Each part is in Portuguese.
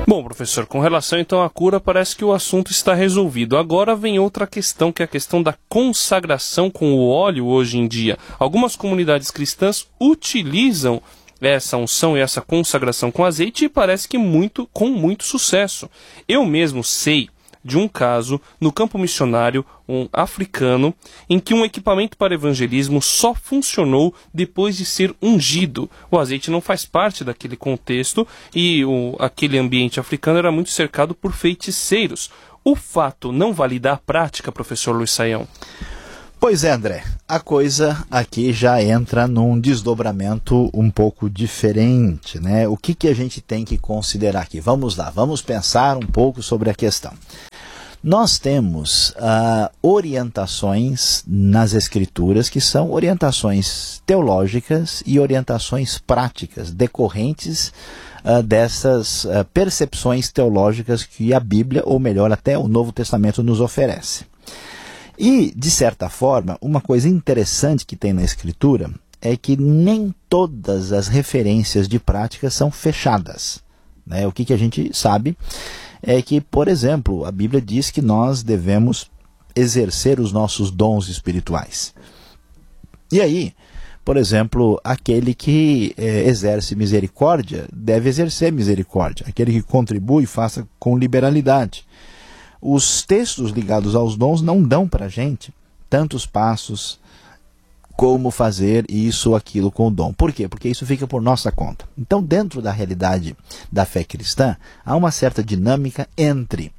Bom, professor, com relação então à cura, parece que o assunto está resolvido. Agora vem outra questão, que é a questão da consagração com o óleo hoje em dia. Algumas comunidades cristãs utilizam essa unção e essa consagração com azeite e parece que com muito sucesso. Eu mesmo sei de um caso no campo missionário, um africano, em que um equipamento para evangelismo só funcionou depois de ser ungido. O azeite não faz parte daquele contexto e aquele ambiente africano era muito cercado por feiticeiros. O fato não valida a prática, professor Luiz Saião? Pois é, André, a coisa aqui já entra num desdobramento um pouco diferente, né? O que a gente tem que considerar aqui? Vamos lá, vamos pensar um pouco sobre a questão. Nós temos orientações nas Escrituras que são orientações teológicas e orientações práticas decorrentes dessas percepções teológicas que a Bíblia, ou melhor, até o Novo Testamento nos oferece. E, de certa forma, uma coisa interessante que tem na Escritura é que nem todas as referências de prática são fechadas, né? O que a gente sabe é que, por exemplo, a Bíblia diz que nós devemos exercer os nossos dons espirituais. E aí, por exemplo, aquele que exerce misericórdia deve exercer misericórdia. Aquele que contribui, faça com liberalidade. Os textos ligados aos dons não dão para a gente tantos passos como fazer isso ou aquilo com o dom. Por quê? Porque isso fica por nossa conta. Então, dentro da realidade da fé cristã, há uma certa dinâmica entre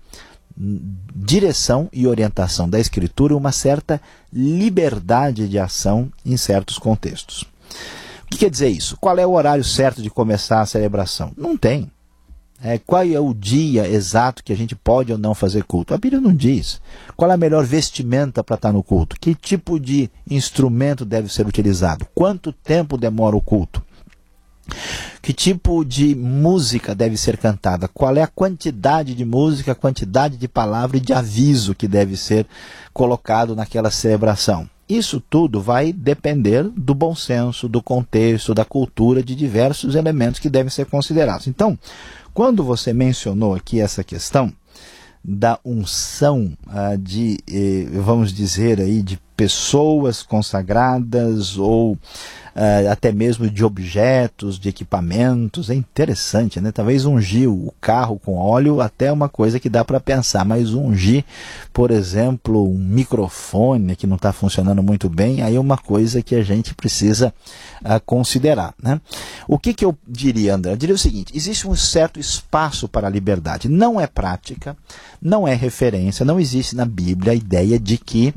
direção e orientação da Escritura e uma certa liberdade de ação em certos contextos. O que quer dizer isso? Qual é o horário certo de começar a celebração? Não tem. Qual é o dia exato que a gente pode ou não fazer culto? A Bíblia não diz. Qual é a melhor vestimenta para estar no culto? Que tipo de instrumento deve ser utilizado? Quanto tempo demora o culto? Que tipo de música deve ser cantada? Qual é a quantidade de música, a quantidade de palavra e de aviso que deve ser colocado naquela celebração? Isso tudo vai depender do bom senso, do contexto, da cultura, de diversos elementos que devem ser considerados. Então, quando você mencionou aqui essa questão da unção vamos dizer aí, de pessoas consagradas ou até mesmo de objetos, de equipamentos, é interessante, né? Talvez ungir o carro com óleo até é uma coisa que dá para pensar, mas ungir, por exemplo, um microfone que não está funcionando muito bem, aí é uma coisa que a gente precisa considerar, né? O que eu diria, André? Eu diria o seguinte: existe um certo espaço para a liberdade. Não é prática, não é referência, não existe na Bíblia a ideia de que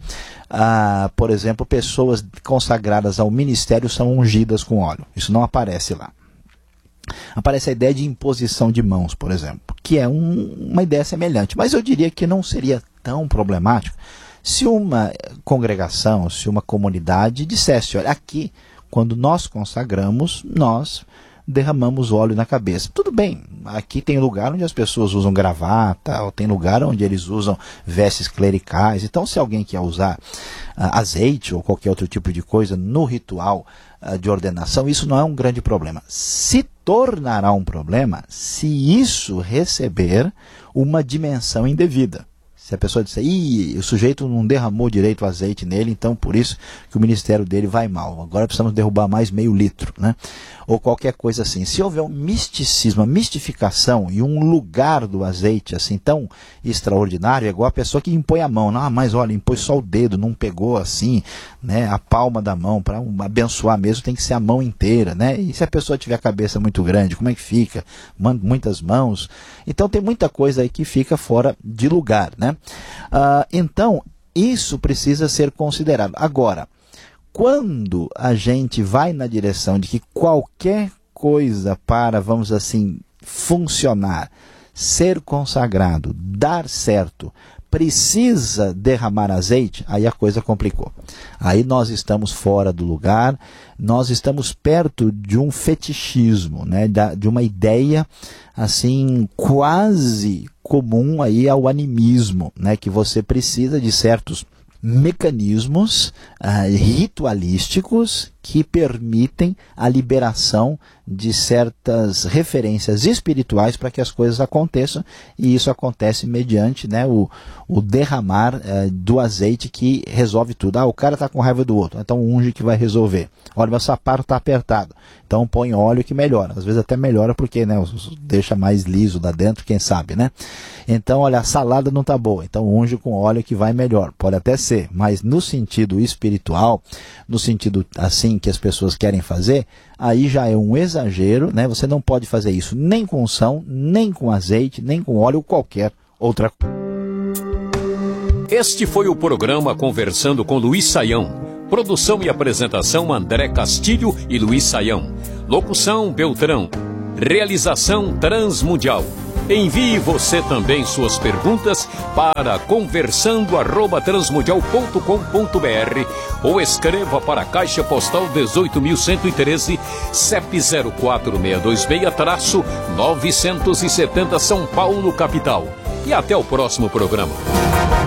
por exemplo, pessoas consagradas ao ministério são ungidas com óleo. Isso não aparece lá. Aparece a ideia de imposição de mãos, por exemplo, que é uma ideia semelhante. Mas eu diria que não seria tão problemático se uma congregação, se uma comunidade dissesse: olha, aqui, quando nós consagramos, nós derramamos óleo na cabeça. Tudo bem, aqui tem lugar onde as pessoas usam gravata, ou tem lugar onde eles usam vestes clericais. Então, se alguém quer usar azeite ou qualquer outro tipo de coisa no ritual de ordenação, isso não é um grande problema. Se tornará um problema se isso receber uma dimensão indevida. Se a pessoa disser: o sujeito não derramou direito o azeite nele, então por isso que o ministério dele vai mal. Agora precisamos derrubar mais meio litro, né? Ou qualquer coisa assim. Se houver um misticismo, uma mistificação e um lugar do azeite assim tão extraordinário, é igual a pessoa que impõe a mão. Não, mas olha, impôs só o dedo, não pegou assim, né, a palma da mão. Para abençoar mesmo tem que ser a mão inteira, né? E se a pessoa tiver a cabeça muito grande, como é que fica? Muitas mãos. Então tem muita coisa aí que fica fora de lugar, né? Então, isso precisa ser considerado. Agora, quando a gente vai na direção de que qualquer coisa para, vamos assim, funcionar, ser consagrado, dar certo, precisa derramar azeite, aí a coisa complicou. Aí nós estamos fora do lugar, nós estamos perto de um fetichismo, né? De uma ideia assim quase comum aí ao animismo, né? Que você precisa de certos mecanismos ritualísticos que permitem a liberação de certas referências espirituais para que as coisas aconteçam, e isso acontece mediante, né, o derramar do azeite que resolve tudo. O cara está com raiva do outro, então unge que vai resolver. Olha, meu sapato está apertado, então põe óleo que melhora. Às vezes até melhora porque, né, deixa mais liso lá dentro, quem sabe, né? Então, olha, a salada não está boa, então unge com óleo que vai melhor. Pode até ser, mas no sentido espiritual, no sentido assim que as pessoas querem fazer, aí já é um exagero, né? Você não pode fazer isso nem com unção, nem com azeite, nem com óleo, qualquer outra coisa. Este foi o programa Conversando com Luiz Saião. Produção e apresentação André Castilho e Luiz Saião. Locução Beltrão. Realização Transmundial. Envie você também suas perguntas para conversando@transmundial.com.br ou escreva para a Caixa Postal 18.113, CEP 04626-970 São Paulo, capital. E até o próximo programa.